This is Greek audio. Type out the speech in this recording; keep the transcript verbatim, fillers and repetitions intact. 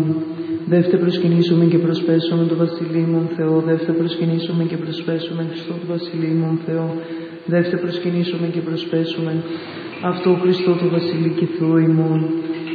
Δεύτε προσκυνήσουμε και προσπέσουμε το βασιλείμον Θεό. Δεύτε προσκυνήσουμε και προσπέσουμε Χριστό του βασιλείμον Θεό. Δεύτε προσκυνήσουμε και προσπέσουμε αυτό Χριστό του βασιλεί και Θεό ημών.